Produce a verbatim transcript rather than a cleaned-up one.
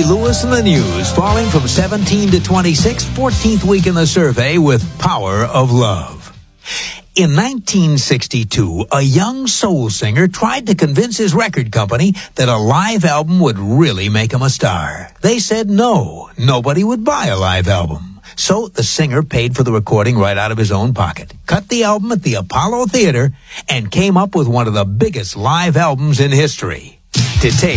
Lewis and the News, falling from seventeen to twenty-six, fourteenth week in the survey with Power of Love. In nineteen sixty-two, a young soul singer tried to convince his record company that a live album would really make him a star. They said no, nobody would buy a live album. So the singer paid for the recording right out of his own pocket, cut the album at the Apollo Theater, and came up with one of the biggest live albums in history. To tape